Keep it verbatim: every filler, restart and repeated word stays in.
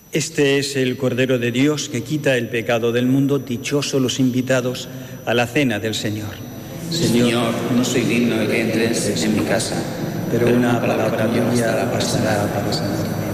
Este es el Cordero de Dios que quita el pecado del mundo. Dichosos los invitados a la cena del Señor. Señor, no soy digno de que entres en mi casa, pero una palabra tuya bastará para sanar.